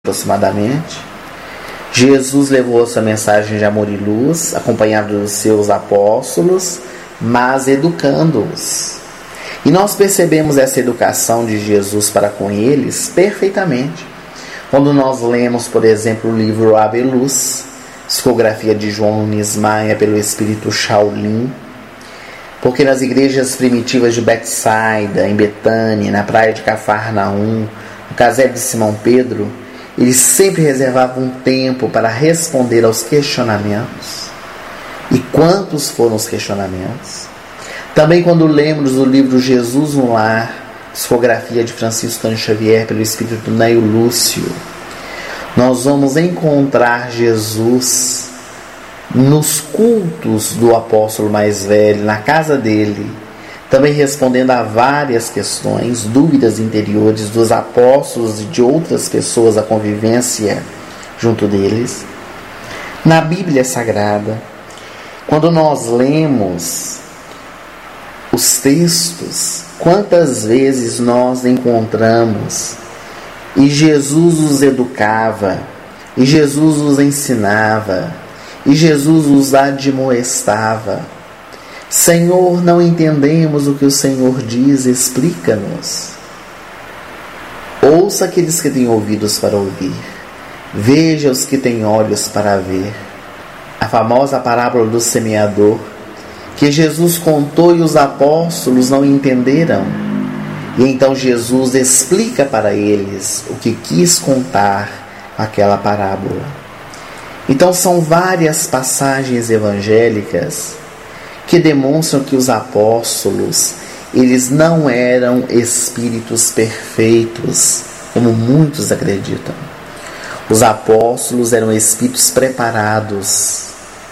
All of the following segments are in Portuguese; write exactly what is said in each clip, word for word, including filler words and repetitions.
aproximadamente, Jesus levou sua mensagem de amor e luz, acompanhado dos seus apóstolos, mas educando-os. E nós percebemos essa educação de Jesus para com eles perfeitamente quando nós lemos, por exemplo, o livro Ave Luz, psicografia de João Nunes Maia pelo Espírito Shaolin, porque nas igrejas primitivas de Betsaida, em Betânia, na praia de Cafarnaum, no casebre de Simão Pedro, eles sempre reservavam um tempo para responder aos questionamentos. E quantos foram os questionamentos? Também quando lemos do livro Jesus no Lar, psicografia de Francisco Cândido Xavier pelo Espírito Neio Lúcio, nós vamos encontrar Jesus nos cultos do apóstolo mais velho, na casa dele, também respondendo a várias questões, dúvidas interiores dos apóstolos e de outras pessoas, a convivência junto deles. Na Bíblia Sagrada, quando nós lemos os textos, quantas vezes nós encontramos e Jesus os educava, e Jesus os ensinava, e Jesus os admoestava. Senhor, não entendemos o que o Senhor diz, explica-nos. Ouça aqueles que têm ouvidos para ouvir, veja os que têm olhos para ver. A famosa parábola do semeador, que Jesus contou e os apóstolos não entenderam. E então Jesus explica para eles o que quis contar aquela parábola. Então são várias passagens evangélicas que demonstram que os apóstolos, eles não eram espíritos perfeitos, como muitos acreditam. Os apóstolos eram espíritos preparados,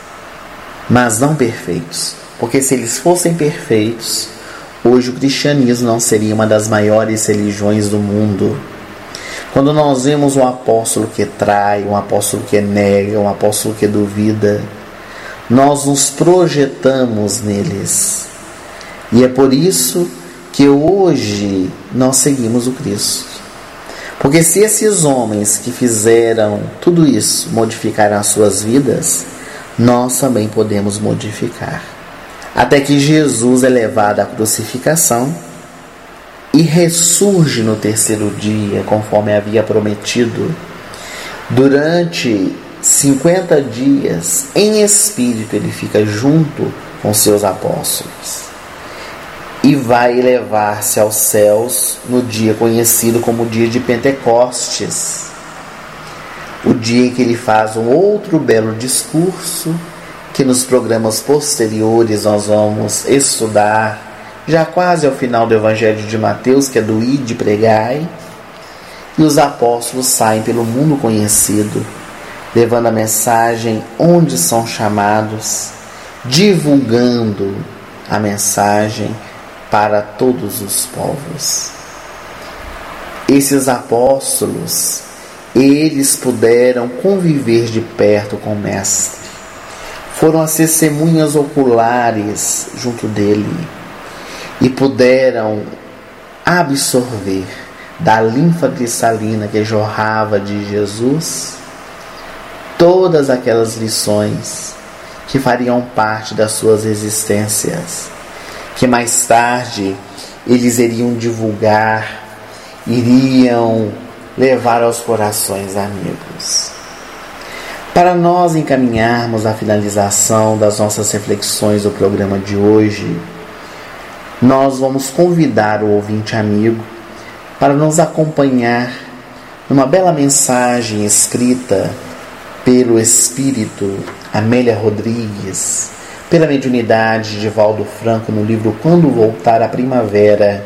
mas não perfeitos. Porque se eles fossem perfeitos, hoje o cristianismo não seria uma das maiores religiões do mundo. Quando nós vemos um apóstolo que trai, um apóstolo que nega, um apóstolo que duvida, nós nos projetamos neles. E é por isso que hoje nós seguimos o Cristo. Porque se esses homens que fizeram tudo isso modificaram as suas vidas, nós também podemos modificar. Até que Jesus é levado à crucificação e ressurge no terceiro dia, conforme havia prometido. Durante cinquenta dias, em espírito, ele fica junto com seus apóstolos e vai elevar-se aos céus no dia conhecido como o dia de Pentecostes, o dia em que ele faz um outro belo discurso que nos programas posteriores nós vamos estudar, já quase ao final do Evangelho de Mateus, que é do Ide Pregai, e os apóstolos saem pelo mundo conhecido, levando a mensagem onde são chamados, divulgando a mensagem para todos os povos. Esses apóstolos, eles puderam conviver de perto com o Mestre, foram as testemunhas oculares junto dele e puderam absorver da linfa cristalina que jorrava de Jesus todas aquelas lições que fariam parte das suas existências, que mais tarde eles iriam divulgar, iriam levar aos corações amigos. Para nós encaminharmos a finalização das nossas reflexões do programa de hoje, nós vamos convidar o ouvinte amigo para nos acompanhar numa bela mensagem escrita pelo Espírito Amélia Rodrigues, pela mediunidade de Valdo Franco no livro Quando Voltar a Primavera.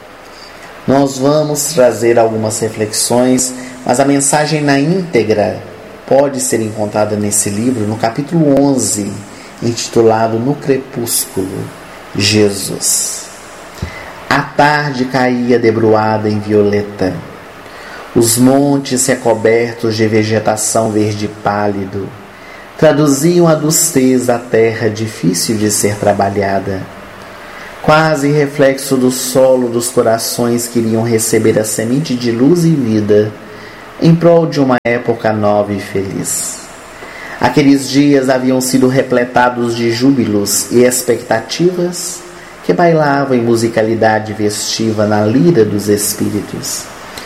Nós vamos trazer algumas reflexões, mas a mensagem na íntegra pode ser encontrada nesse livro, no capítulo onze, intitulado No Crepúsculo, Jesus. A tarde caía debruada em violeta. Os montes recobertos de vegetação verde pálido traduziam a adustez da terra difícil de ser trabalhada, quase reflexo do solo dos corações que iriam receber a semente de luz e vida em prol de uma época nova e feliz. Aqueles dias haviam sido repletados de júbilos e expectativas que bailavam em musicalidade festiva na lira dos espíritos.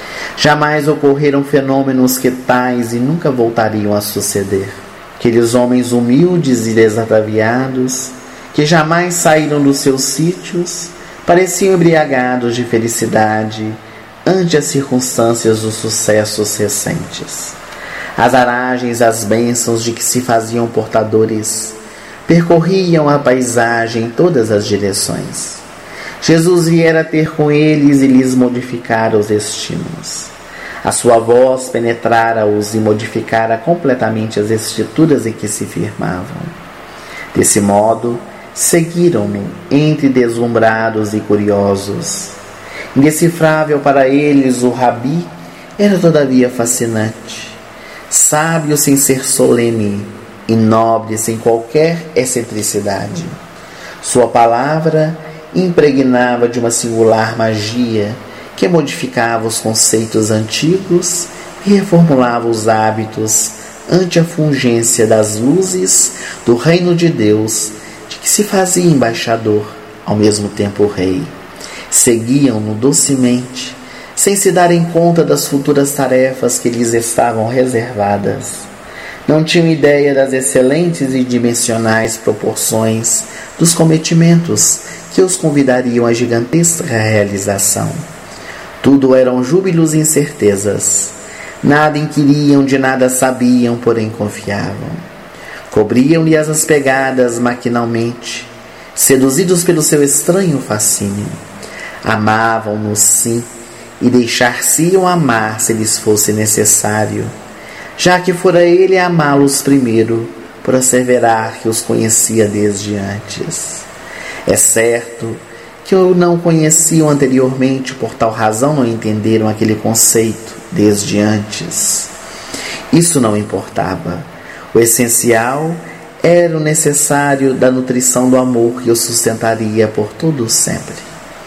Jamais ocorreram fenômenos que tais e nunca voltariam a suceder. Aqueles homens humildes e desataviados, que jamais saíram dos seus sítios, pareciam embriagados de felicidade ante as circunstâncias dos sucessos recentes. As aragens, as bênçãos de que se faziam portadores, percorriam a paisagem em todas as direções. Jesus viera ter com eles e lhes modificara os destinos. A sua voz penetrara-os e modificara completamente as estruturas em que se firmavam. Desse modo, seguiram-no entre deslumbrados e curiosos. Indecifrável para eles, o Rabi era todavia fascinante. Sábio sem ser solene e nobre sem qualquer excentricidade. Sua palavra impregnava de uma singular magia que modificava os conceitos antigos e reformulava os hábitos ante a fungência das luzes do reino de Deus, de que se fazia embaixador, ao mesmo tempo rei. Seguiam-no docemente, sem se darem conta das futuras tarefas que lhes estavam reservadas. Não tinham ideia das excelentes e dimensionais proporções dos cometimentos que os convidariam à gigantesca realização. Tudo eram júbilos e incertezas. Nada inquiriam, de nada sabiam, porém confiavam. Cobriam-lhe as pegadas maquinalmente, seduzidos pelo seu estranho fascínio. Amavam-no sim, e deixar-se-iam amar se lhes fosse necessário, já que fora ele amá-los primeiro, por asseverar que os conhecia desde antes. É certo que o não conheciam anteriormente, por tal razão não entenderam aquele conceito desde antes. Isso não importava. O essencial era o necessário da nutrição do amor que o sustentaria por todo sempre.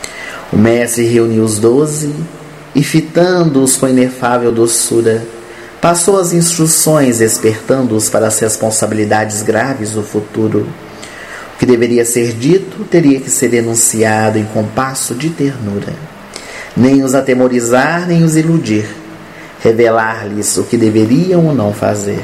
O mestre reuniu os doze e, fitando-os com inefável doçura, passou as instruções, despertando-os para as responsabilidades graves do futuro. O que deveria ser dito teria que ser enunciado em compasso de ternura. Nem os atemorizar, nem os iludir. Revelar-lhes o que deveriam ou não fazer.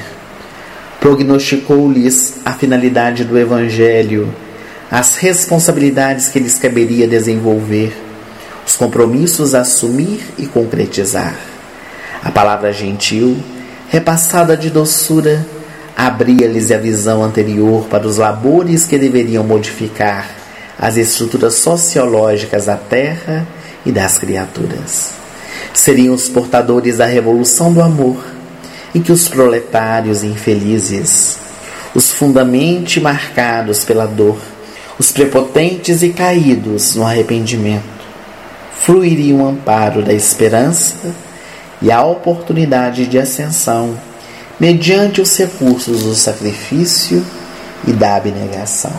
Prognosticou-lhes a finalidade do Evangelho, as responsabilidades que lhes caberia desenvolver, os compromissos a assumir e concretizar. A palavra gentil, repassada de doçura, abria-lhes a visão anterior para os labores que deveriam modificar as estruturas sociológicas da terra e das criaturas. Seriam os portadores da revolução do amor, em que os proletários infelizes, os fundamente marcados pela dor, os prepotentes e caídos no arrependimento, fluiriam o amparo da esperança e a oportunidade de ascensão mediante os recursos do sacrifício e da abnegação.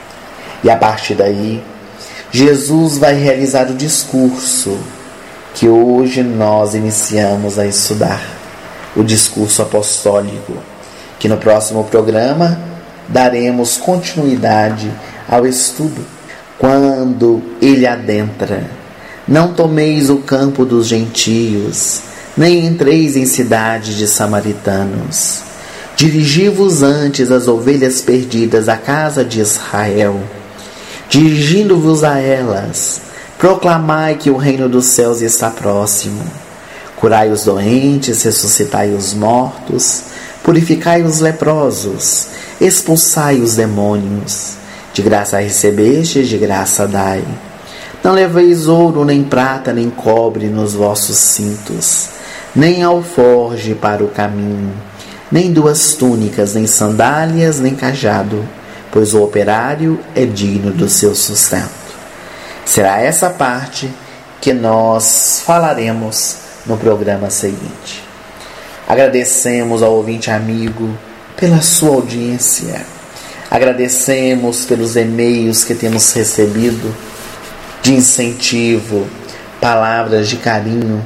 E a partir daí, Jesus vai realizar o discurso que hoje nós iniciamos a estudar, o discurso apostólico, que no próximo programa daremos continuidade ao estudo. Quando ele adentra: não tomeis o campo dos gentios, nem entreis em cidade de samaritanos. Dirigi-vos antes às ovelhas perdidas à casa de Israel. Dirigindo-vos a elas, proclamai que o reino dos céus está próximo. Curai os doentes, ressuscitai os mortos, purificai os leprosos, expulsai os demônios. De graça recebestes, de graça dai. Não leveis ouro, nem prata, nem cobre nos vossos cintos, nem alforge para o caminho, nem duas túnicas, nem sandálias, nem cajado, pois o operário é digno do seu sustento. Será essa parte que nós falaremos no programa seguinte. Agradecemos ao ouvinte amigo pela sua audiência. Agradecemos pelos e-mails que temos recebido de incentivo, palavras de carinho,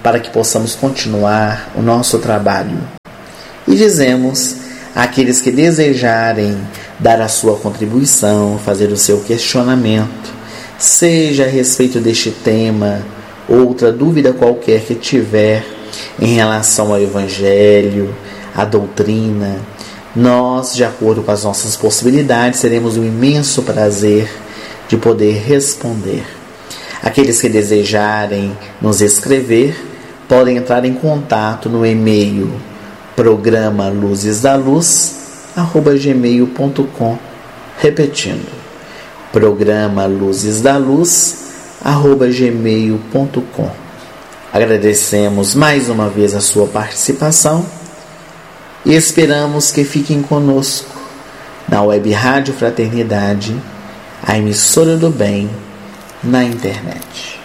para que possamos continuar o nosso trabalho. E dizemos àqueles que desejarem dar a sua contribuição, fazer o seu questionamento, seja a respeito deste tema, outra dúvida qualquer que tiver em relação ao Evangelho, à doutrina, nós, de acordo com as nossas possibilidades, teremos o imenso prazer de poder responder. Aqueles que desejarem nos escrever, podem entrar em contato no e-mail programa luzes da luz arroba gmail ponto com, repetindo, programa luzes da luz arroba gmail ponto com. Agradecemos mais uma vez a sua participação e esperamos que fiquem conosco na Web Rádio Fraternidade, a emissora do bem na internet.